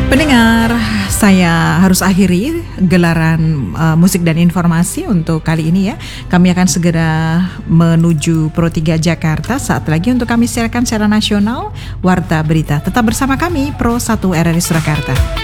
Pendengar, saya harus akhiri gelaran musik dan informasi untuk kali ini ya. Kami akan segera menuju Pro 3 Jakarta. Saat lagi untuk kami siarkan secara nasional Warta Berita. Tetap bersama kami Pro 1 RRI Surakarta.